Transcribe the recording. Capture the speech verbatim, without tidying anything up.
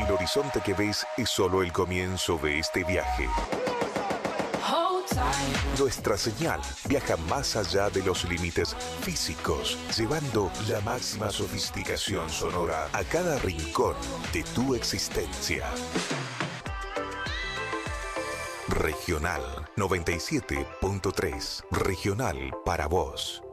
El horizonte que ves es solo el comienzo de este viaje. Nuestra señal viaja más allá de los límites físicos, llevando la máxima sofisticación sonora a cada rincón de tu existencia. Regional noventa y siete punto tres. Regional para vos.